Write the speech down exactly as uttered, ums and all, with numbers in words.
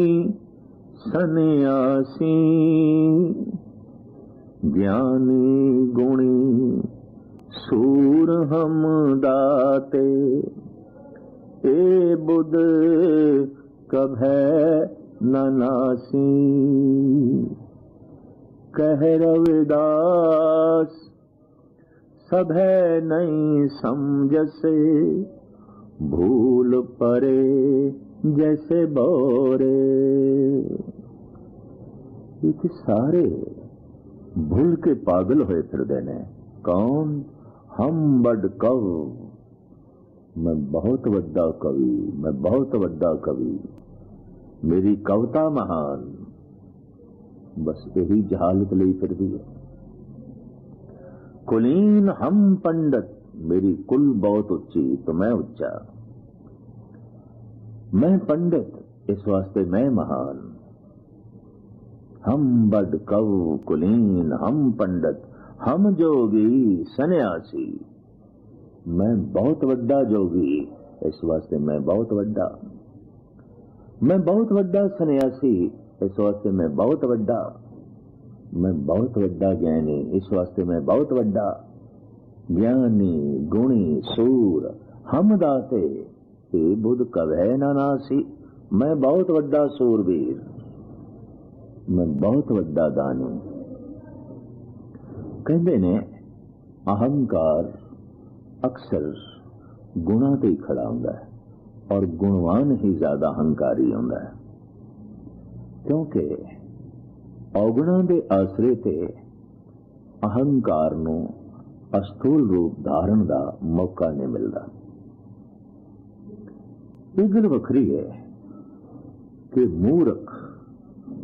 सन्यासी ज्ञानी गुणी सूर हम दाते, ए बुध कभै न नासी। कह रविदास सभै नहीं समझसे, भूल परे जैसे बोरे। ये सारे भूल के पागल होए फिरदे ने। कौन? हम बड़ कव, मैं बहुत वड्डा कवि, मैं बहुत वड्डा कवि, मेरी कविता महान। बस यही जहालत ली फिरदी है। कुलीन हम पंडित, मेरी कुल बहुत उच्ची तो मैं उच्चा। मैं पंडित इस वास्ते मैं महान। हम बड़ कव कुलीन हम पंडित, हम जोगी सन्यासी। मैं बहुत वड्डा जोगी इस वास्ते मैं बहुत वड्डा। मैं बहुत वड्डा सन्यासी इस वास्ते मैं बहुत वड्डा। मैं बहुत वड्डा ज्ञानी इस वास्ते मैं बहुत वड्डा। ज्ञानी गुणी सूर हम दाते, ए बुध कभै न नासी। मैं बहुत वड्डा सूरवीर, मैं बहुत वड्डा दानी। कहते ने अहंकार अक्सर गुणा ते ही खड़ा होंदा है और गुणवान ही ज्यादा अहंकारी होंदा है, क्योंकि अवगुणा के आसरे ते अहंकार नू अस्थूल रूप धारण का मौका नहीं मिलता। ये गल वखरी है कि मूर्ख